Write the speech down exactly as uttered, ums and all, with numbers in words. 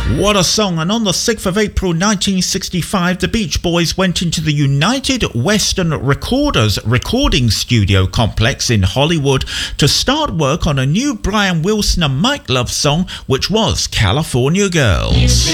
What a song. And on the sixth of April nineteen sixty-five, the Beach Boys went into the United Western Recorders recording studio complex in Hollywood to start work on a new Brian Wilson and Mike Love song, which was California Girls.